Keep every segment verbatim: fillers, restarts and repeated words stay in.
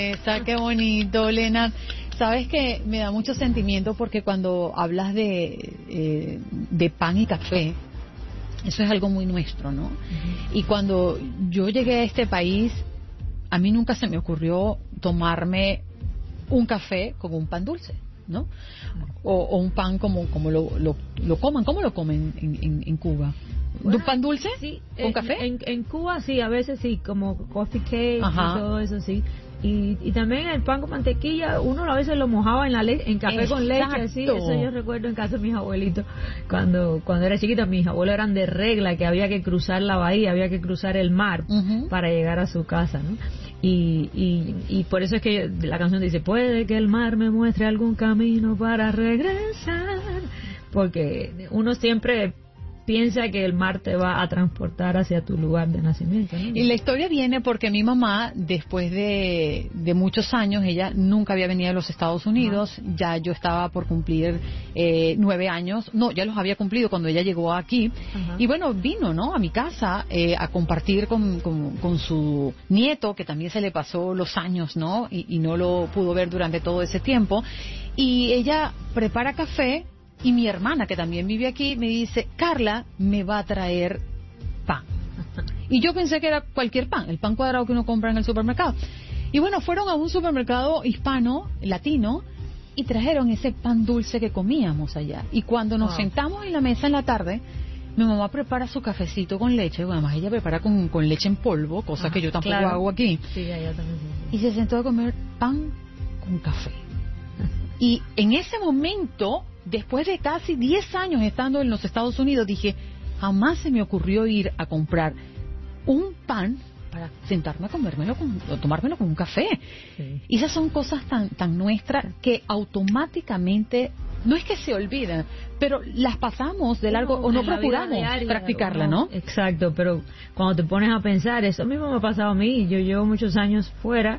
Está, qué bonito, Lena. Sabes que me da mucho sentimiento porque cuando hablas de, eh, de pan y café, eso es algo muy nuestro, ¿no? Uh-huh. Y cuando yo llegué a este país, a mí nunca se me ocurrió tomarme un café con un pan dulce, ¿no? O, o un pan como, como lo, lo, lo coman. ¿Cómo lo comen en, en, en Cuba? Bueno, ¿Un pan dulce? Sí. ¿Con en, café? En, en Cuba sí, a veces sí, como coffee cake. Ajá. Y todo eso sí. Y, y también el pan con mantequilla, uno a veces lo mojaba en la le en café Exacto. con leche, sí, eso yo recuerdo en casa de mis abuelitos, cuando cuando era chiquita, mis abuelos eran de regla, que había que cruzar la bahía, había que cruzar el mar uh-huh. para llegar a su casa, ¿no? Y, y, y por eso es que la canción dice, puede que el mar me muestre algún camino para regresar, porque uno siempre piensa que el mar te va a transportar hacia tu lugar de nacimiento, ¿no? Y la historia viene porque mi mamá, después de, de muchos años, ella nunca había venido a los Estados Unidos, uh-huh. ya yo estaba por cumplir eh, nueve años, no, ya los había cumplido cuando ella llegó aquí, uh-huh. y bueno, vino, ¿no?, a mi casa eh, a compartir con, con, con su nieto, que también se le pasó los años, ¿no?, y, y no lo pudo ver durante todo ese tiempo, y ella prepara café. Y mi hermana, que también vive aquí, me dice, Carla me va a traer pan. Y yo pensé que era cualquier pan, el pan cuadrado que uno compra en el supermercado. Y bueno, fueron a un supermercado hispano, latino, y trajeron ese pan dulce que comíamos allá. Y cuando nos oh. sentamos en la mesa en la tarde, mi mamá prepara su cafecito con leche, bueno, además ella prepara con, con leche en polvo, cosa Ajá, que yo tampoco claro. hago aquí. Sí, allá también. Y se sentó a comer pan con café. Y en ese momento, después de casi diez años estando en los Estados Unidos, dije, jamás se me ocurrió ir a comprar un pan para sentarme a comérmelo con, o tomármelo con un café. Sí. Y esas son cosas tan, tan nuestras que automáticamente, no es que se olvidan, pero las pasamos de largo no, o no procuramos diaria, practicarla, ¿no? Exacto, pero cuando te pones a pensar, eso mismo me ha pasado a mí. Yo llevo muchos años fuera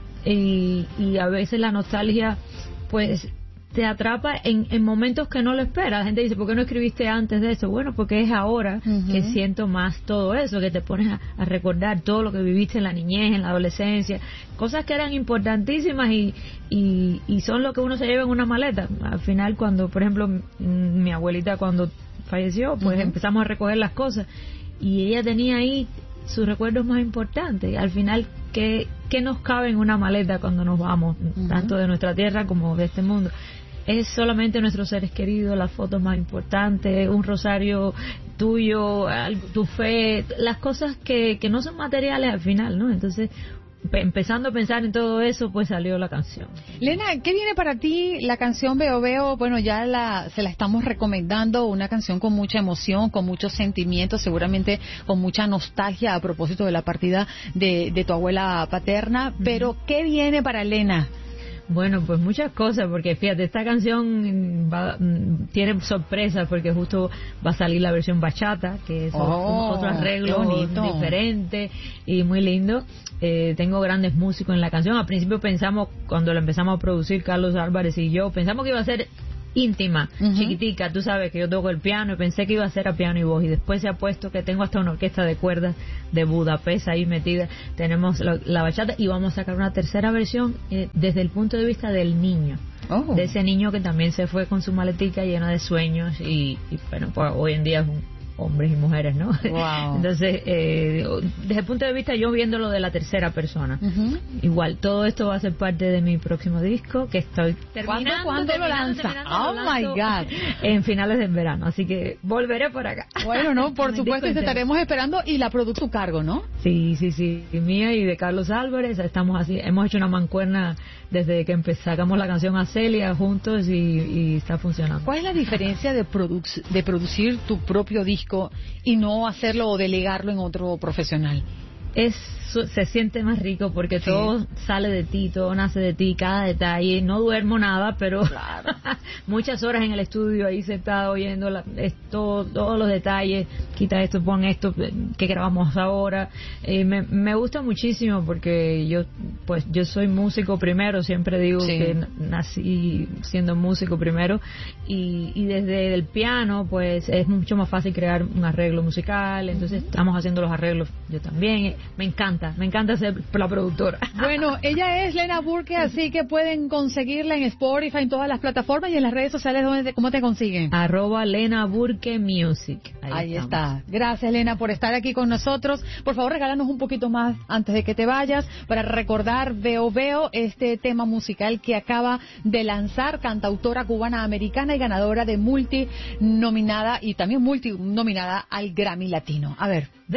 y, y a veces la nostalgia pues te atrapa en, en momentos que no lo esperas. La gente dice, ¿por qué no escribiste antes de eso? Bueno, porque es ahora uh-huh. que siento más todo eso, que te pones a, a recordar todo lo que viviste en la niñez, en la adolescencia, cosas que eran importantísimas y, y, y son lo que uno se lleva en una maleta. Al final, cuando, por ejemplo, m- mi abuelita cuando falleció, pues uh-huh. empezamos a recoger las cosas y ella tenía ahí sus recuerdos más importantes. Al final, ¿qué, qué nos cabe en una maleta cuando nos vamos, uh-huh. tanto de nuestra tierra como de este mundo? Es solamente nuestros seres queridos, las fotos más importantes, un rosario tuyo, tu fe, las cosas que, que no son materiales al final, ¿no? Entonces, empezando a pensar en todo eso, pues salió la canción. Lena, ¿qué viene para ti la canción Veo Veo? Bueno, ya la, se la estamos recomendando, una canción con mucha emoción, con muchos sentimientos, seguramente con mucha nostalgia a propósito de la partida de, de tu abuela paterna, pero uh-huh. ¿qué viene para Lena? Bueno, pues muchas cosas, porque fíjate, esta canción va, tiene sorpresas, porque justo va a salir la versión bachata, que es oh, otro arreglo diferente y muy lindo. Eh, tengo grandes músicos en la canción. Al principio pensamos, cuando la empezamos a producir, Carlos Álvarez y yo, pensamos que iba a ser íntima, uh-huh. chiquitica, tú sabes que yo toco el piano y pensé que iba a ser a piano y voz, y después se ha puesto que tengo hasta una orquesta de cuerdas de Budapest ahí metida. Tenemos la, la bachata y vamos a sacar una tercera versión eh, desde el punto de vista del niño, oh. de ese niño que también se fue con su maletica llena de sueños y, y bueno, pues hoy en día es un hombres y mujeres, ¿no? Wow. Entonces, eh, desde el punto de vista yo viéndolo de la tercera persona, uh-huh. igual, todo esto va a ser parte de mi próximo disco, que estoy terminando. ¿Cuándo, ¿cuándo lo lanza? Oh lo my God. En finales de verano, así que volveré por acá. Bueno, no, por supuesto, te estaremos esperando y la producto cargo, ¿no? Sí, sí, sí, mía y de Carlos Álvarez, estamos así, hemos hecho una mancuerna desde que empezamos, sacamos la canción a Celia juntos y, y está funcionando. ¿Cuál es la diferencia de, produ- de producir tu propio disco y no hacerlo o delegarlo en otro profesional? Es, se siente más rico porque sí. todo sale de ti, todo nace de ti, cada detalle. No duermo nada, pero claro. muchas horas en el estudio ahí sentado oyendo la, esto, todos los detalles, quita esto, pon esto, que grabamos ahora. Eh, me, me gusta muchísimo porque yo pues yo soy músico primero, siempre digo sí. que nací siendo músico primero y, y desde el piano pues es mucho más fácil crear un arreglo musical, entonces uh-huh. estamos haciendo los arreglos yo también. me encanta, me encanta ser la productora. Bueno, ella es Lena Burke, así que pueden conseguirla en Spotify, en todas las plataformas y en las redes sociales. ¿Dónde, ¿Cómo te consiguen? Arroba Lena Burke Music. Ahí, Ahí está. Gracias, Lena, por estar aquí con nosotros. Por favor, regálanos un poquito más antes de que te vayas para recordar Veo Veo, este tema musical que acaba de lanzar, cantautora cubana americana y ganadora de multi nominada y también multi nominada al Grammy Latino. A ver.